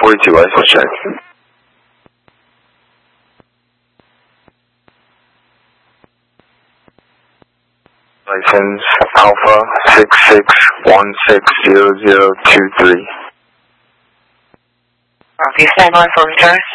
42 license check. License Alpha 66160023. Rocky, stand by for return.